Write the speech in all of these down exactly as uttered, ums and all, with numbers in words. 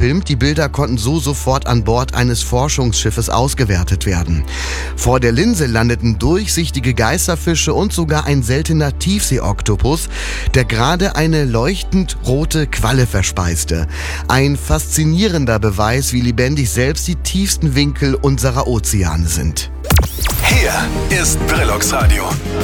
gefilmt. Die Bilder konnten so sofort an Bord eines Forschungsschiffes ausgewertet werden. Vor der Linse landeten durchsichtige Geisterfische und sogar ein seltener Tiefseeoktopus, der gerade eine leuchtend rote Qualle verspeiste. Ein faszinierender Beweis, wie lebendig selbst die tiefsten Winkel unserer Ozeane sind. Hier ist Brillux Radio.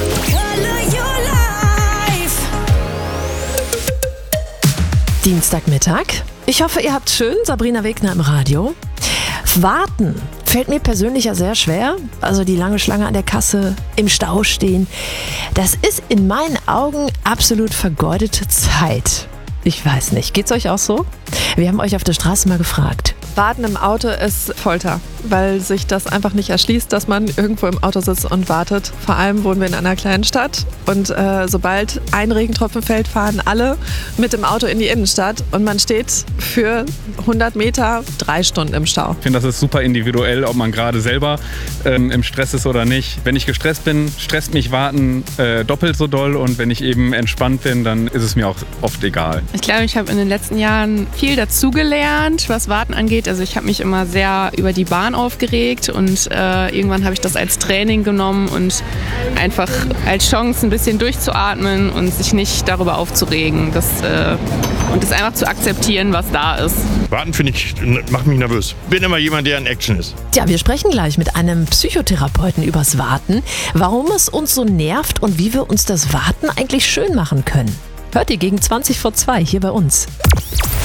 Dienstagmittag. Ich hoffe, ihr habt schön. Sabrina Wegner im Radio. Warten fällt mir persönlich ja sehr schwer. Also die lange Schlange an der Kasse, im Stau stehen. Das ist in meinen Augen absolut vergeudete Zeit. Ich weiß nicht. Geht's euch auch so? Wir haben euch auf der Straße mal gefragt. Warten im Auto ist Folter, weil sich das einfach nicht erschließt, dass man irgendwo im Auto sitzt und wartet. Vor allem wohnen wir in einer kleinen Stadt und äh, sobald ein Regentropfen fällt, fahren alle mit dem Auto in die Innenstadt und man steht für hundert Meter drei Stunden im Stau. Ich finde, das ist super individuell, ob man gerade selber ähm, im Stress ist oder nicht. Wenn ich gestresst bin, stresst mich Warten äh, doppelt so doll und wenn ich eben entspannt bin, dann ist es mir auch oft egal. Ich glaube, ich habe in den letzten Jahren viel dazugelernt, was Warten angeht. Also ich habe mich immer sehr über die Bahn aufgeregt und äh, irgendwann habe ich das als Training genommen und einfach als Chance ein bisschen durchzuatmen und sich nicht darüber aufzuregen das, äh, und es einfach zu akzeptieren, was da ist. Warten finde ich, macht mich nervös. Bin immer jemand, der in Action ist. Ja, wir sprechen gleich mit einem Psychotherapeuten übers Warten, warum es uns so nervt und wie wir uns das Warten eigentlich schön machen können. Hört ihr gegen zwanzig vor zwei hier bei uns.